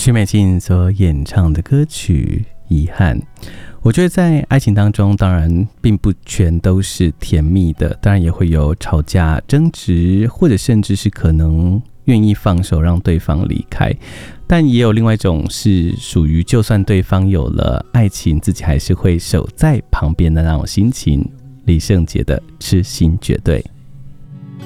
许美静所演唱的歌曲《遗憾》。我觉得在爱情当中，当然并不全都是甜蜜的，当然也会有吵架、争执，或者甚至是可能愿意放手让对方离开。但也有另外一种是属于就算对方有了爱情，自己还是会守在旁边的那种心情。李圣杰的《痴心绝对》。